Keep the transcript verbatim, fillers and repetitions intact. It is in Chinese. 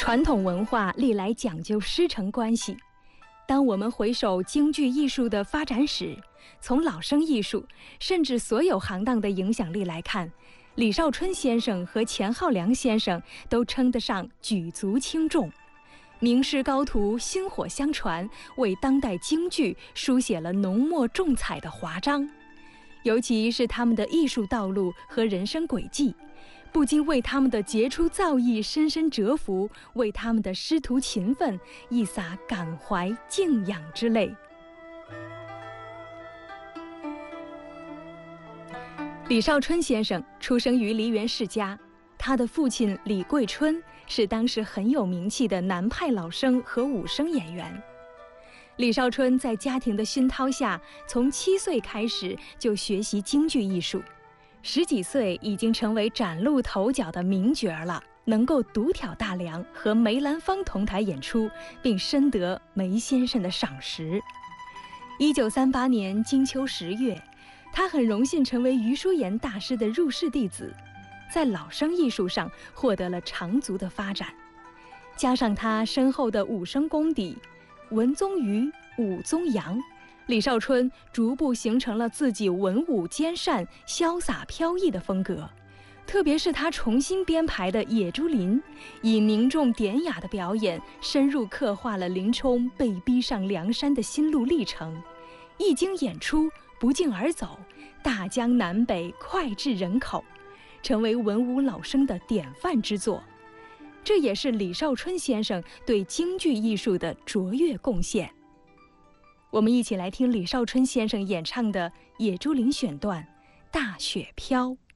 传统文化历来讲究师承关系。当我们回首京剧艺术的发展史，从老生艺术甚至所有行当的影响力来看，李少春先生和钱浩良先生都称得上举足轻重。名师高徒薪火相传，为当代京剧书写了浓墨重彩的华章。尤其是他们的艺术道路和人生轨迹，不禁为他们的杰出造诣深深折服，为他们的师徒勤奋一洒感怀敬仰之泪。李少春先生出生于梨园世家，他的父亲李桂春是当时很有名气的南派老生和武生演员。李少春在家庭的熏陶下，从七岁开始就学习京剧艺术，十几岁已经成为崭露头角的名角了，能够独挑大梁，和梅兰芳同台演出，并深得梅先生的赏识。一九三八年金秋十月，他很荣幸成为余叔岩大师的入室弟子，在老生艺术上获得了长足的发展。加上他深厚的武生功底，文宗余，武宗杨，李少春逐步形成了自己文武兼善、潇洒飘逸的风格。特别是他重新编排的《野猪林》，以凝重典雅的表演，深入刻画了林冲被逼上梁山的心路历程。一经演出，不胫而走，大江南北，脍炙人口，成为文武老生的典范之作。这也是李少春先生对京剧艺术的卓越贡献。我们一起来听李少春先生演唱的《野猪林》选段《大雪飘》。